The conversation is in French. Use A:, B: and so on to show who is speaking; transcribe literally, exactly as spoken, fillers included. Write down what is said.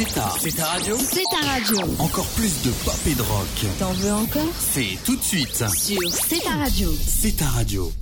A: C'est ta, c'est ta radio.
B: C'est ta radio.
A: Encore plus de pop et de rock.
B: T'en veux encore?
A: C'est tout de suite
B: Sur C'est ta radio.
A: C'est ta radio.